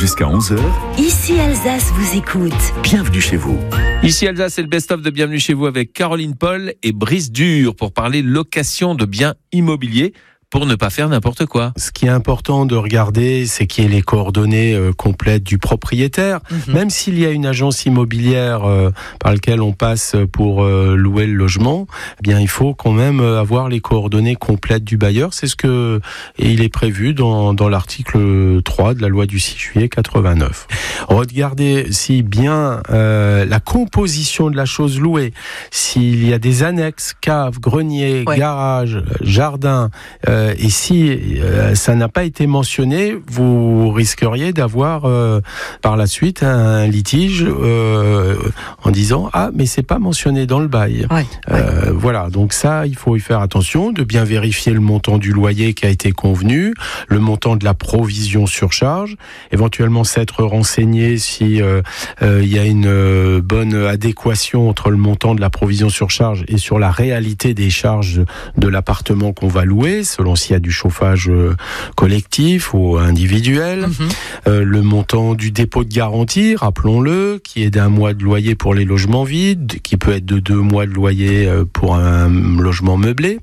Jusqu'à 11h, Ici Alsace vous écoute. bienvenue chez vous. Ici Alsace, c'est le best-of de Bienvenue chez vous avec Caroline Paul et Brice Dur pour parler location de biens immobiliers pour ne pas faire n'importe quoi. Ce qui est important de regarder, c'est qu'il y ait les coordonnées complètes du propriétaire. Même s'il y a une agence immobilière par laquelle on passe pour louer le logement, eh bien il faut quand même avoir les coordonnées complètes du bailleur. C'est ce que il est prévu dans l'article 3 de la loi du 6 juillet 89. Regardez si bien la composition de la chose louée, s'il y a des annexes, caves, greniers, garages, jardins, et si ça n'a pas été mentionné, vous risqueriez d'avoir par la suite un litige en disant « Ah, mais c'est pas mentionné dans le bail ». Voilà, donc ça, il faut y faire attention, de bien vérifier le montant du loyer qui a été convenu, le montant de la provision sur charge, éventuellement s'être renseigné si il y a une bonne adéquation entre le montant de la provision sur charge et sur la réalité des charges de l'appartement qu'on va louer, selon s'il y a du chauffage collectif ou individuel, le montant du dépôt de garantie, rappelons-le, qui est d'1 mois de loyer pour les logements vides, qui peut être de 2 mois de loyer pour un logement meublé.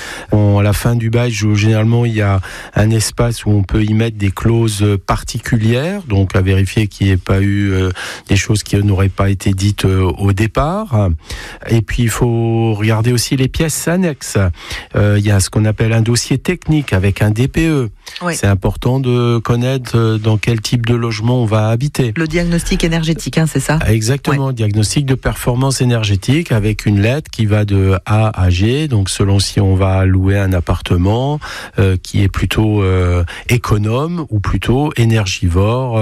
À la fin du bail, généralement, il y a un espace où on peut y mettre des clauses particulières, donc à vérifier qu'il n'y ait pas eu des choses qui n'auraient pas été dites au départ. Et puis, il faut regarder aussi les pièces annexes. Il y a ce qu'on appelle un dossier technique avec un DPE. C'est important de connaître dans quel type de logement on va habiter. Le diagnostic énergétique, c'est ça ? Exactement, diagnostic de performance énergétique avec une lettre qui va de A à G, donc selon si on va louer un appartement qui est plutôt économe ou plutôt énergivore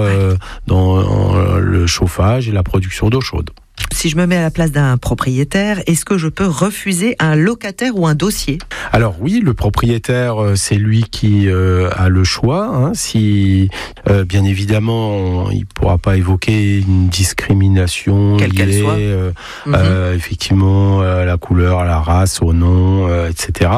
dans le chauffage et la production d'eau chaude. Si je me mets à la place d'un propriétaire, est-ce que je peux refuser un locataire ou un dossier ? Alors oui, le propriétaire, c'est lui qui a le choix. Si, bien évidemment, il ne pourra pas évoquer une discrimination liée, effectivement, à la couleur, à la race, au nom, etc.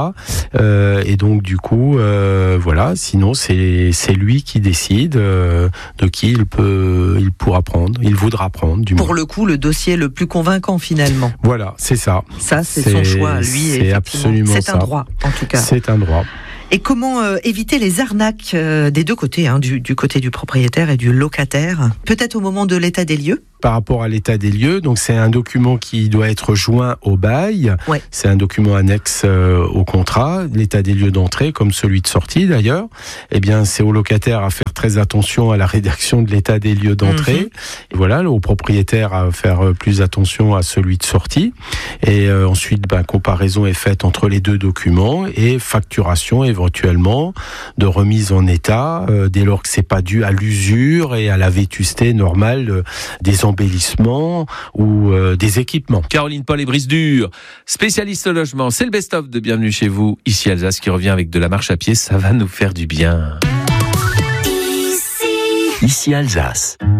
Et donc, du coup, voilà. Sinon, c'est lui qui décide de qui il pourra prendre, il voudra prendre. Du moins. Pour le coup, le dossier le plus convaincant finalement. Voilà, c'est ça. Ça, c'est son choix à lui. C'est absolument ça. C'est un droit, en tout cas. C'est un droit. Et comment éviter les arnaques des deux côtés, du côté du propriétaire et du locataire ? Peut-être au moment de l'état des lieux ? Par rapport à l'état des lieux, donc c'est un document qui doit être joint au bail. C'est un document annexe au contrat, l'état des lieux d'entrée, comme celui de sortie d'ailleurs. Eh bien, c'est au locataire à faire très attention à la rédaction de l'état des lieux d'entrée. Et voilà, au propriétaire à faire plus attention à celui de sortie. Et ensuite, comparaison est faite entre les deux documents et facturation éventuellement de remise en état dès lors que c'est pas dû à l'usure et à la vétusté normale des embellissements ou des équipements. Caroline Paul et Brice Dur, spécialiste logement, c'est le best-of de Bienvenue chez vous. Ici Alsace qui revient avec de la marche à pied, ça va nous faire du bien. Ici Alsace.